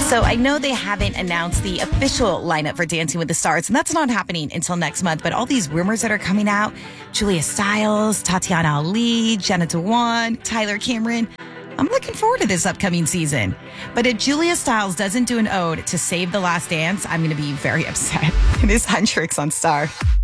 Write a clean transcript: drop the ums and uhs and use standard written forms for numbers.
So I know they haven't announced the official lineup for Dancing with the Stars, and that's not happening until next month. But all these rumors that are coming out, Julia Stiles, Tatiana Ali, Jenna Dewan, Tyler Cameron, I'm looking forward to this upcoming season. But if Julia Stiles doesn't do an ode to Save the Last Dance, I'm going to be very upset. It is Hendrix on Star.